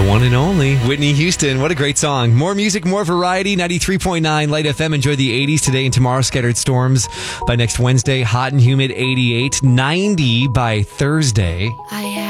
one and only Whitney Houston. What a great song. More music, more variety. 93.9 Light FM. Enjoy the 80s today and tomorrow. Scattered storms by next Wednesday. Hot and humid 88. 90 by Thursday.